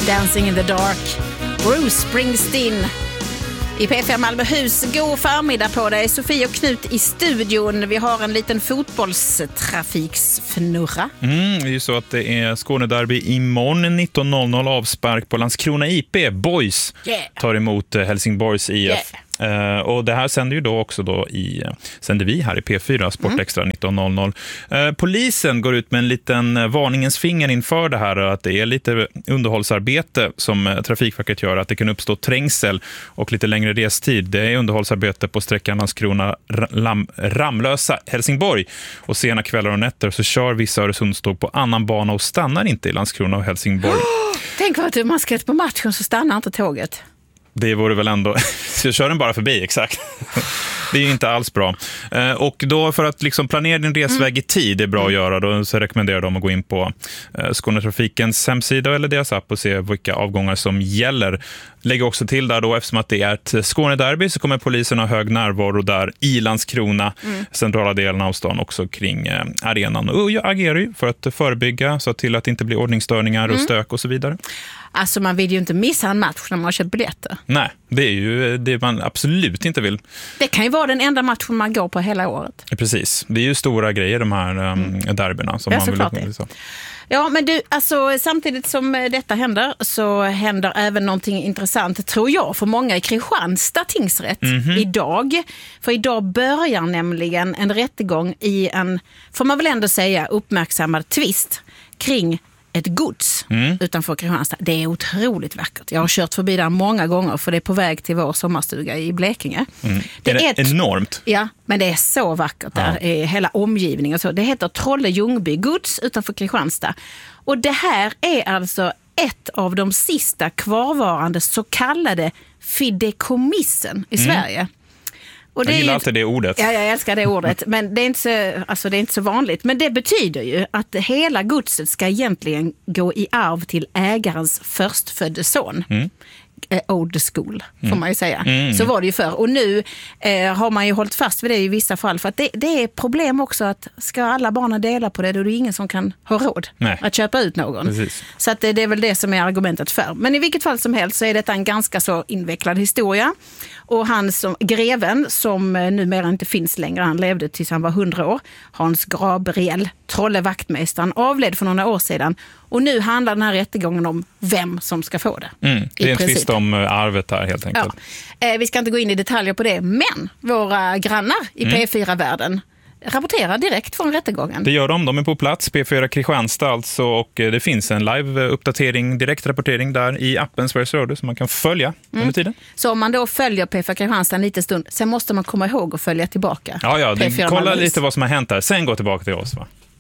Dancing in the Dark, Bruce Springsteen i P4 Malmöhus. God förmiddag på dig, Sofie och Knut i studion. Vi har en liten fotbollstrafiksfnurra. Det är ju så att det är Skånederby imorgon 19.00 avspark på Landskrona IP. Boys tar emot Helsingborgs IF. Och det här sänder ju då också sänder vi här i P4 Sportextra 19.00. Polisen går ut med en liten varningens finger inför det här, att det är lite underhållsarbete som Trafikverket gör, att det kan uppstå trängsel och lite längre restid. Det är underhållsarbete på sträckan Landskrona Ramlösa Helsingborg, och sena kvällar och nätter så kör vissa Öresundståg på annan bana och stannar inte i Landskrona och Helsingborg. Tänk vad att man ska på matchen så stannar inte tåget. Det vore väl ändå... Så jag kör den bara förbi, exakt. Det är ju inte alls bra. Och då för att liksom planera din resväg i tid är bra att göra, då så rekommenderar de att gå in på Skånetrafikens hemsida eller deras app och se vilka avgångar som gäller. Lägger också till där då, eftersom att det är ett Skånederby så kommer polisen ha hög närvaro där i Landskrona, centrala delen av stan, också kring arenan. Och jag agerar ju för att förebygga så till att det inte blir ordningsstörningar och stök och så vidare. Alltså man vill ju inte missa en match när man har köpt biljetter. Nej, det är ju det man absolut inte vill. Det kan ju vara den enda matchen man går på hela året. Precis, det är ju stora grejer de här derbyna som man vill. Ja, men du, alltså samtidigt som detta händer så händer även någonting intressant, tror jag, för många i Kristianstad tingsrätt idag. För idag börjar nämligen en rättegång i en, får man väl ändå säga, uppmärksammad tvist kring ett gods utanför Kristianstad. Det är otroligt vackert. Jag har kört förbi där många gånger för det är på väg till vår sommarstuga i Blekinge. Det är enormt. Ja, men det är så vackert där. Hela omgivningen och så. Det heter Trolle Ljungby gods utanför Kristianstad. Och det här är alltså ett av de sista kvarvarande så kallade fideikommissen i Sverige. Och jag gillar alltid det ordet. Ja, jag älskar det ordet. Men det är inte så vanligt. Men det betyder ju att hela godset ska egentligen gå i arv till ägarens förstfödde son. Old school, får man ju säga. Så var det ju förr. Och nu har man ju hållit fast vid det i vissa fall. För att det är problem också att ska alla barnen dela på det, då är det ingen som kan ha råd att köpa ut någon. Precis. Så att det är väl det som är argumentet för. Men i vilket fall som helst så är detta en ganska så invecklad historia. Och han som greven, som numera inte finns längre, han levde tills han var 100 år, Hans Gabriel, trollevaktmästaren, avled för några år sedan. Och nu handlar den här rättegången om vem som ska få det. Det är en tvist om arvet här helt enkelt. Ja. Vi ska inte gå in i detaljer på det, men våra grannar i P4-världen rapporterar direkt från rättegången. Det gör de är på plats, P4 Kristianstad alltså, och det finns en live-uppdatering, direktrapportering där i appen Sveriges Radio som man kan följa under tiden. Så om man då följer P4 Kristianstad en liten stund, sen måste man komma ihåg att följa tillbaka. Kolla lite vad som har hänt där, sen gå tillbaka till oss, va?